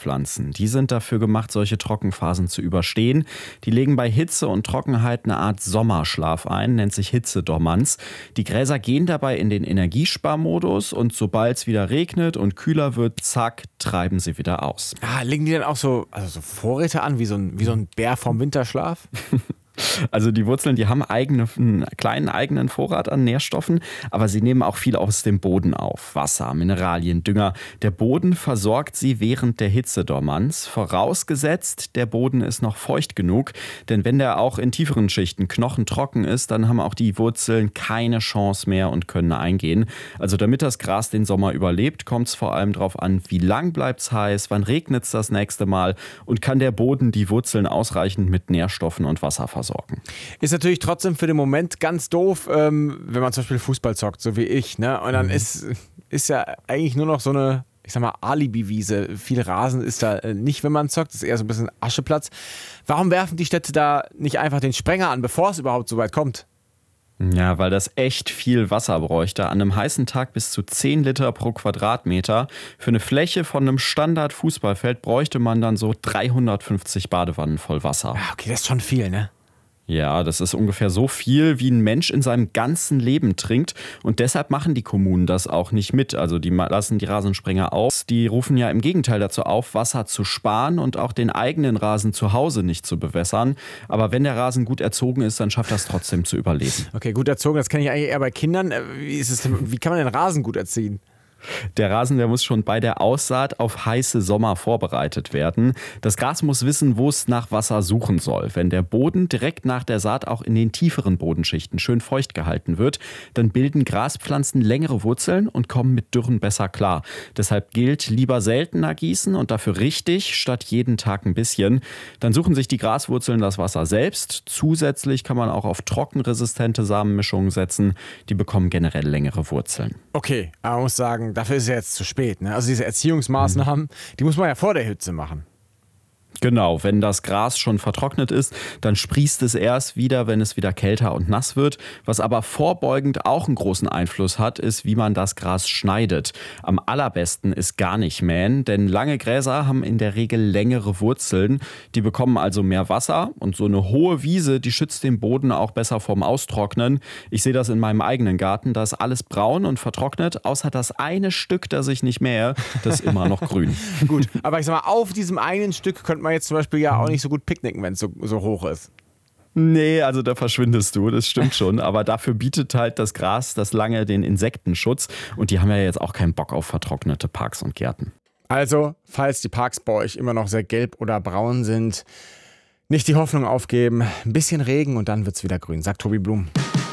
Graszellpflanzen. Die sind dafür gemacht, solche Trockenphasen zu überstehen. Die legen bei Hitze und Trockenheit eine Art Sommerschlaf ein, nennt sich Hitzedormanz. Die Gräser gehen dabei in den Energiesparmodus und sobald es wieder regnet und kühler wird, zack, treiben sie wieder aus. Legen die dann auch so Vorräte an, wie so ein Bär vom Winterschlaf? Also die Wurzeln, die haben einen kleinen eigenen Vorrat an Nährstoffen, aber sie nehmen auch viel aus dem Boden auf. Wasser, Mineralien, Dünger. Der Boden versorgt sie während der Hitzedormanz, vorausgesetzt, der Boden ist noch feucht genug. Denn wenn der auch in tieferen Schichten knochentrocken ist, dann haben auch die Wurzeln keine Chance mehr und können eingehen. Also damit das Gras den Sommer überlebt, kommt es vor allem darauf an, wie lang bleibt es heiß, wann regnet es das nächste Mal und kann der Boden die Wurzeln ausreichend mit Nährstoffen und Wasser versorgen. Ist natürlich trotzdem für den Moment ganz doof, wenn man zum Beispiel Fußball zockt, so wie ich. Ne? Und dann ist ja eigentlich nur noch so eine, ich sag mal, Alibi-Wiese. Viel Rasen ist da nicht, wenn man zockt. Das ist eher so ein bisschen Ascheplatz. Warum werfen die Städte da nicht einfach den Sprenger an, bevor es überhaupt so weit kommt? Ja, weil das echt viel Wasser bräuchte. An einem heißen Tag bis zu 10 Liter pro Quadratmeter. Für eine Fläche von einem Standard-Fußballfeld bräuchte man dann so 350 Badewannen voll Wasser. Ja, okay, das ist schon viel, ne? Ja, das ist ungefähr so viel, wie ein Mensch in seinem ganzen Leben trinkt. Und deshalb machen die Kommunen das auch nicht mit. Also die lassen die Rasensprenger aus. Die rufen ja im Gegenteil dazu auf, Wasser zu sparen und auch den eigenen Rasen zu Hause nicht zu bewässern. Aber wenn der Rasen gut erzogen ist, dann schafft das trotzdem zu überleben. Okay, gut erzogen, das kenne ich eigentlich eher bei Kindern. Wie kann man den Rasen gut erziehen? Der Rasen, der muss schon bei der Aussaat auf heiße Sommer vorbereitet werden. Das Gras muss wissen, wo es nach Wasser suchen soll. Wenn der Boden direkt nach der Saat auch in den tieferen Bodenschichten schön feucht gehalten wird, dann bilden Graspflanzen längere Wurzeln und kommen mit Dürren besser klar. Deshalb gilt, lieber seltener gießen und dafür richtig, statt jeden Tag ein bisschen. Dann suchen sich die Graswurzeln das Wasser selbst. Zusätzlich kann man auch auf trockenresistente Samenmischungen setzen. Die bekommen generell längere Wurzeln. Okay, aber man muss sagen, dafür ist es ja jetzt zu spät. Ne? Also diese Erziehungsmaßnahmen, die muss man ja vor der Hitze machen. Genau, wenn das Gras schon vertrocknet ist, dann sprießt es erst wieder, wenn es wieder kälter und nass wird. Was aber vorbeugend auch einen großen Einfluss hat, ist, wie man das Gras schneidet. Am allerbesten ist gar nicht mähen, denn lange Gräser haben in der Regel längere Wurzeln. Die bekommen also mehr Wasser und so eine hohe Wiese, die schützt den Boden auch besser vorm Austrocknen. Ich sehe das in meinem eigenen Garten, da ist alles braun und vertrocknet, außer das eine Stück, das ich nicht mähe, das ist immer noch grün. Gut, aber ich sag mal, auf diesem einen Stück könnte man jetzt zum Beispiel ja auch nicht so gut picknicken, wenn es so hoch ist. Nee, also da verschwindest du, das stimmt schon. Aber dafür bietet halt das Gras das lange den Insektenschutz. Und die haben ja jetzt auch keinen Bock auf vertrocknete Parks und Gärten. Also, falls die Parks bei euch immer noch sehr gelb oder braun sind, nicht die Hoffnung aufgeben. Ein bisschen Regen und dann wird's wieder grün, sagt Tobi Blum.